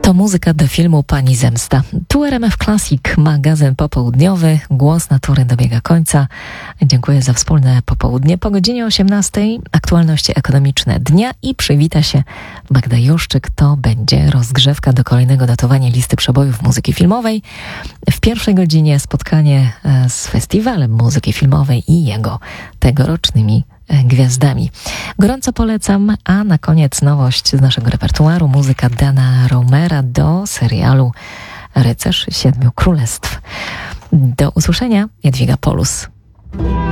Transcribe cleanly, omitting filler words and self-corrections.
To muzyka do filmu Pani Zemsta. Tu RMF Classic, magazyn popołudniowy. Głos natury dobiega końca. Dziękuję za wspólne popołudnie. Po godzinie 18 aktualności ekonomiczne dnia i przywita się Magda Juszczyk. To będzie rozgrzewka do kolejnego datowania listy przebojów muzyki filmowej. W pierwszej godzinie spotkanie z Festiwalem Muzyki Filmowej i jego tegorocznymi gwiazdami. Gorąco polecam, a na koniec nowość z naszego repertuaru, muzyka Dana Romera do serialu Rycerz Siedmiu Królestw. Do usłyszenia, Jadwiga Polus.